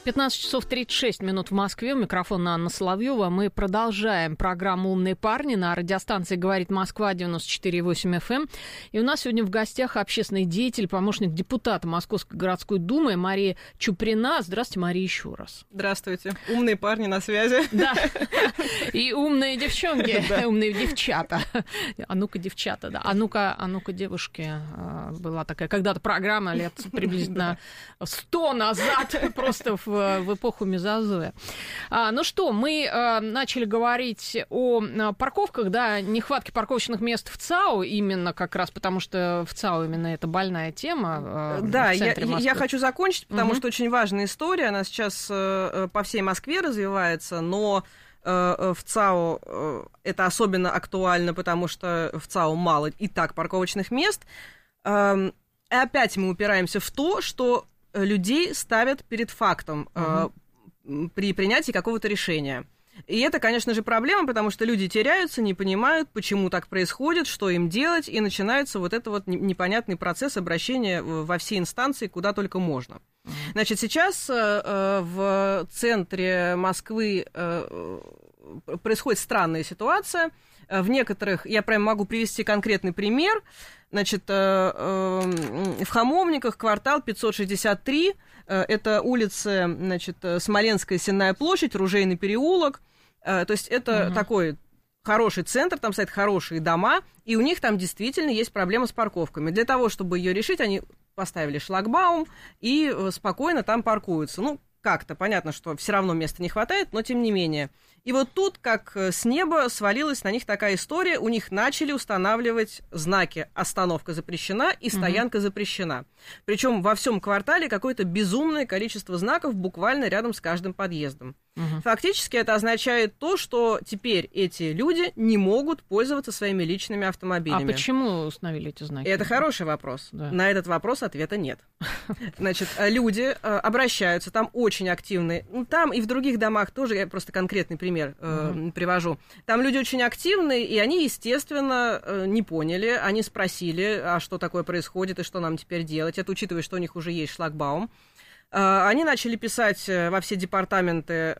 15 часов 36 минут в Москве. Микрофон Анна Соловьева. Мы продолжаем программу «Умные парни» на радиостанции «Говорит Москва» 94,8 FM. И у нас сегодня в гостях общественный деятель, помощник депутата Московской городской думы Мария Чуприна. Здравствуйте, Мария, еще раз. Здравствуйте. Умные парни на связи. Да. И умные девчонки, умные девчата. А ну-ка, девчата, да. А ну-ка, девушки. Была такая когда-то программа лет приблизительно 100 назад, просто в эпоху мезозоя. Ну что, мы начали говорить о парковках, да, нехватке парковочных мест в ЦАО, именно как раз потому, что в ЦАО именно это больная тема. Да, я хочу закончить, потому что очень важная история, она сейчас по всей Москве развивается, но в ЦАО это особенно актуально, потому что в ЦАО мало и так парковочных мест. И опять мы упираемся в то, что людей ставят перед фактом при принятии какого-то решения. И это, конечно же, проблема, потому что люди теряются, не понимают, почему так происходит, что им делать, и начинается вот этот вот непонятный процесс обращения во все инстанции, куда только можно. Значит, сейчас в центре Москвы происходит странная ситуация. В некоторых, я прям могу привести конкретный пример. Значит, в Хамовниках, квартал 563, это улица, значит, Смоленская Сенная площадь, Ружейный переулок. То есть это такой хороший центр, там стоят хорошие дома, и у них там действительно есть проблема с парковками. Для того, чтобы ее решить, они поставили шлагбаум и спокойно там паркуются. Ну, как-то понятно, что все равно места не хватает, но тем не менее. И вот тут, как с неба, свалилась на них такая история, у них начали устанавливать знаки «Остановка запрещена» и «Стоянка запрещена». Причем во всем квартале какое-то безумное количество знаков буквально рядом с каждым подъездом. Фактически это означает то, что теперь эти люди не могут пользоваться своими личными автомобилями. А почему установили эти знаки? Это хороший вопрос. Да. На этот вопрос ответа нет. Значит, люди обращаются, там очень активные. Там и в других домах тоже, я просто конкретный пример привожу. Там люди очень активные, и они, естественно, не поняли. Они спросили, а что такое происходит и что нам теперь делать. Это учитывая, что у них уже есть шлагбаум. Они начали писать во все департаменты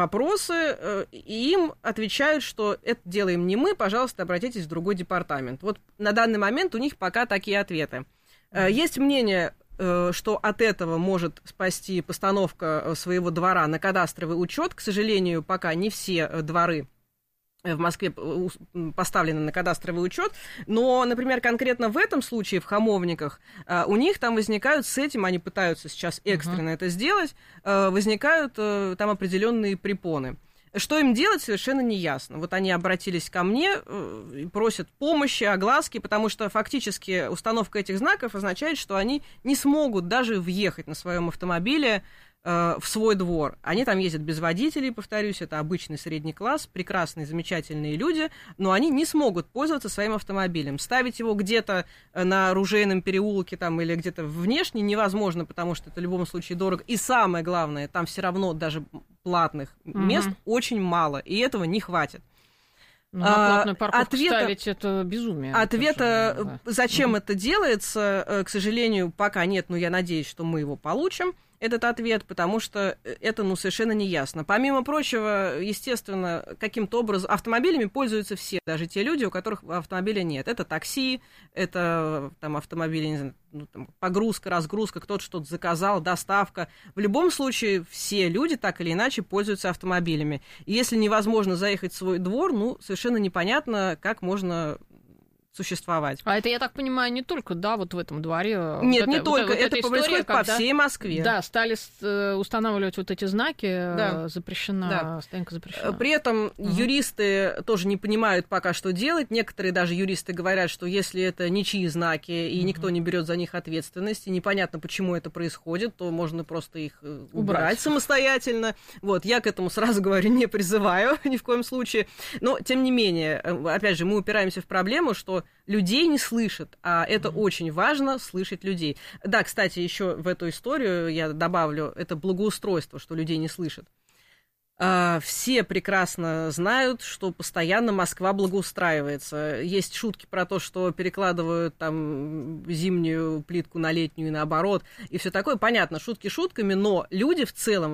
вопросы, и им отвечают, что это делаем не мы, пожалуйста, обратитесь в другой департамент. Вот на данный момент у них пока такие ответы. Есть мнение, что от этого может спасти постановка своего двора на кадастровый учет. К сожалению, пока не все дворы в Москве поставлены на кадастровый учет, но, например, конкретно в этом случае, в Хамовниках, у них там возникают с этим, они пытаются сейчас экстренно это сделать, возникают там определенные препоны. Что им делать, совершенно не ясно. Вот они обратились ко мне, просят помощи, огласки, потому что фактически установка этих знаков означает, что они не смогут даже въехать на своем автомобиле в свой двор. Они там ездят без водителей, повторюсь, это обычный средний класс, прекрасные, замечательные люди, но они не смогут пользоваться своим автомобилем. Ставить его где-то на Ружейном переулке там, или где-то внешне невозможно, потому что это в любом случае дорого. И самое главное, там все равно даже платных мест очень мало, и этого не хватит. На платную парковку ставить это безумие. Ответа, зачем это делается, к сожалению, пока нет, но я надеюсь, что мы его получим, этот ответ, потому что это, совершенно не ясно. Помимо прочего, естественно, каким-то образом автомобилями пользуются все, даже те люди, у которых автомобиля нет. Это такси, это там автомобили, не знаю, там, погрузка, разгрузка, кто-то что-то заказал, доставка. В любом случае, все люди так или иначе пользуются автомобилями. И если невозможно заехать в свой двор, совершенно непонятно, как можно существовать. А это, я так понимаю, не только, да, вот в этом дворе? Нет, не только. Это происходит по всей Москве. Да, стали устанавливать вот эти знаки, запрещена, стоянка запрещена. При этом юристы тоже не понимают пока, что делать. Некоторые даже юристы говорят, что если это ничьи знаки, и никто не берет за них ответственность, и непонятно, почему это происходит, то можно просто их убрать самостоятельно. Вот, я к этому, сразу говорю, не призываю ни в коем случае. Но, тем не менее, опять же, мы упираемся в проблему, что людей не слышат, а это очень важно, слышать людей. Да, кстати, еще в эту историю я добавлю, это благоустройство, что людей не слышат. Все прекрасно знают, что постоянно Москва благоустраивается. Есть шутки про то, что перекладывают там зимнюю плитку на летнюю и наоборот, и все такое. Понятно, шутки шутками, но люди в целом